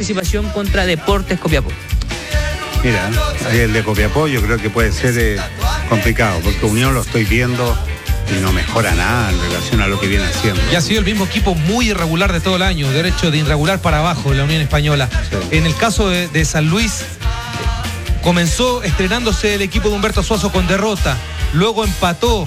participación contra Deportes Copiapó. Mira, el de Copiapó yo creo que puede ser complicado, porque Unión lo estoy viendo y no mejora nada en relación a lo que viene haciendo. Y ha sido el mismo equipo muy irregular de todo el año, derecho de irregular para abajo, la Unión Española. Sí. En el caso de San Luis, comenzó estrenándose el equipo de Humberto Suazo con derrota, luego empató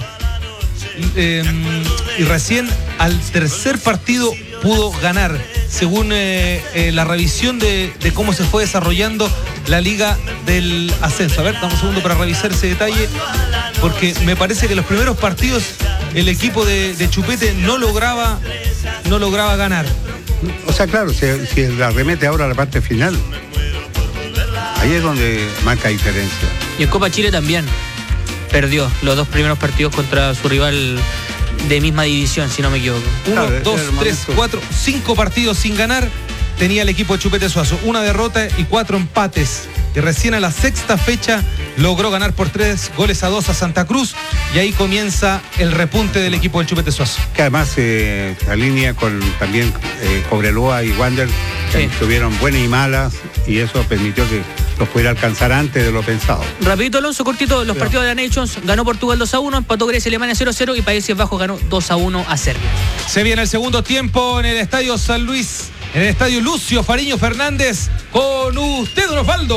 y recién al tercer partido pudo ganar, según la revisión de cómo se fue desarrollando la liga del ascenso. A ver, damos un segundo para revisar ese detalle, porque me parece que los primeros partidos el equipo de Chupete no lograba ganar. O sea, claro, si la remete ahora a la parte final, ahí es donde marca diferencia. Y en Copa Chile también perdió los 2 primeros partidos contra su rival de misma división, si no me equivoco. 1, 2, 3, 4, 5 partidos sin ganar tenía el equipo de Chupete Suazo, 1 derrota y 4 empates. Y recién a la 6ª fecha logró ganar por 3-2 a Santa Cruz, y ahí comienza el repunte del equipo del Chupete Suazo. Que además se alinea con también Cobreloa y Wander, que tuvieron buenas y malas, y eso permitió que los pudiera alcanzar antes de lo pensado. Rapidito, Alonso, cortito, los partidos de la Nations: ganó Portugal 2-1, empató Grecia y Alemania 0-0 y Países Bajos ganó 2-1 a Serbia. Se viene el segundo tiempo en el Estadio San Luis, en el Estadio Lucio Fariño Fernández. Con usted, don Osvaldo.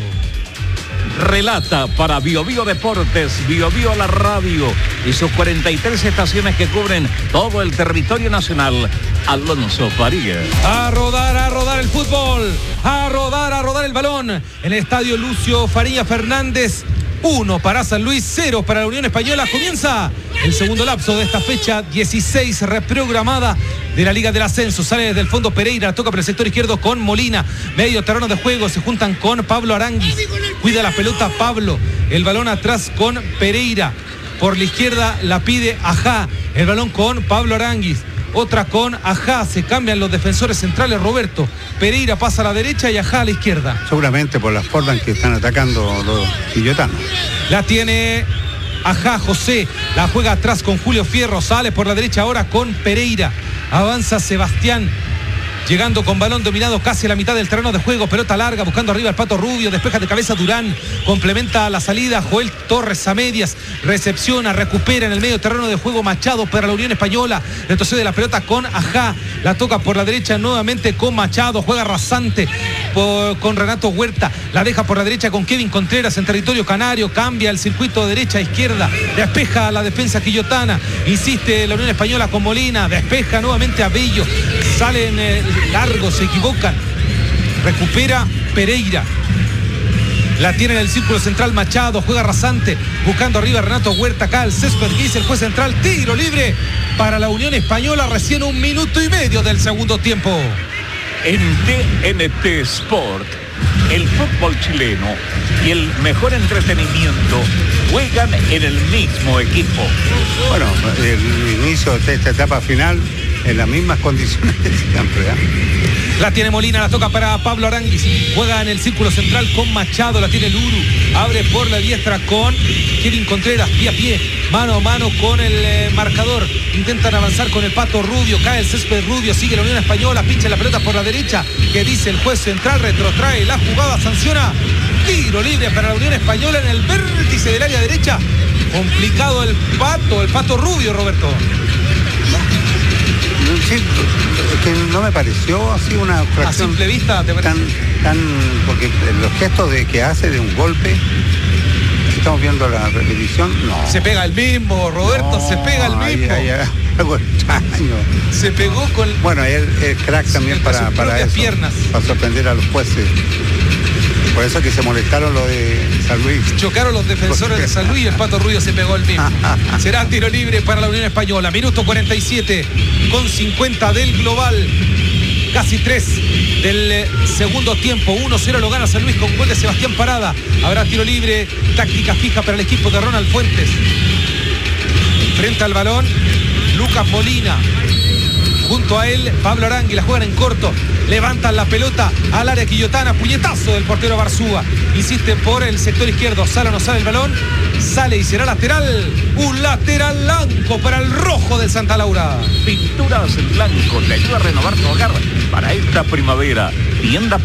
Relata para Bio Bio Deportes, Bio Bio la radio y sus 43 estaciones que cubren todo el territorio nacional, Alonso Farías. A rodar el fútbol, a rodar el balón en el Estadio Lucio Fariña Fernández. 1 para San Luis, 0 para la Unión Española. Comienza el segundo lapso de esta fecha 16 reprogramada de la Liga del Ascenso. Sale desde el fondo Pereira, toca por el sector izquierdo con Molina, medio terreno de juego, se juntan con Pablo Aranguis, cuida la pelota Pablo, el balón atrás con Pereira, por la izquierda la pide Ajá, el balón con Pablo Aranguis, otra con Ajá, se cambian los defensores centrales. Roberto Pereira pasa a la derecha y Ajá a la izquierda. Seguramente por la forma en que están atacando los quillotanos. La tiene Ajá, José, la juega atrás con Julio Fierro, sale por la derecha ahora con Pereira, avanza Sebastián, llegando con balón dominado casi a la mitad del terreno de juego, pelota larga, buscando arriba el Pato Rubio, despeja de cabeza Durán, complementa la salida Joel Torres a medias, recepciona, recupera en el medio terreno de juego Machado para la Unión Española, retrocede la pelota con Ajá, la toca por la derecha nuevamente con Machado, juega rasante con Renato Huerta, la deja por la derecha con Kevin Contreras en territorio canario, cambia el circuito de derecha a izquierda, despeja la defensa quillotana, insiste la Unión Española con Molina, despeja nuevamente a Bello, salen largos, se equivocan, recupera Pereira, la tiene en el círculo central Machado, juega rasante, buscando arriba Renato Huerta, acá el césped que dice el juez central, tiro libre para la Unión Española, recién 1 minuto y medio del segundo tiempo. En TNT Sport, el fútbol chileno y el mejor entretenimiento juegan en el mismo equipo. Bueno, el inicio de esta etapa final en las mismas condiciones de siempre, ¿eh? La tiene Molina, la toca para Pablo Aranguis, juega en el círculo central con Machado, la tiene Luru, abre por la diestra con Kevin Contreras, pie a pie, mano a mano con el marcador, intentan avanzar con el Pato Rubio, cae el césped Rubio, sigue la Unión Española, pincha la pelota por la derecha, que dice el juez central, retrotrae la jugada, sanciona, tiro libre para la Unión Española en el vértice del área derecha, complicado el Pato Rubio, Roberto. Sí, que no me pareció así una fracción. A simple vista, ¿te parece? Tan, porque los gestos que hace de un golpe, estamos viendo la repetición, no. Se pega el mismo, Roberto, no, se pega el mismo. Algo extraño. Se pegó con... Bueno, él es crack también para eso, piernas. Para sorprender a los jueces. Por eso que se molestaron los de San Luis. Chocaron los defensores de San Luis y el Pato Rubio se pegó el mismo. Será tiro libre para la Unión Española. Minuto 47 con 50 del global. Casi 3 del segundo tiempo. 1-0 lo gana San Luis con gol de Sebastián Parada. Habrá tiro libre, táctica fija para el equipo de Ronald Fuentes. Frente al balón, Lucas Molina. Junto a él, Pablo Arangui, la juegan en corto. Levantan la pelota al área quillotana. Puñetazo del portero Barzúa. Insisten por el sector izquierdo. ¿Sale o no sale el balón? Sale y será lateral. Un lateral blanco para el rojo del Santa Laura. Pinturas Blanco te ayuda a renovar tu hogar para esta primavera. Tienda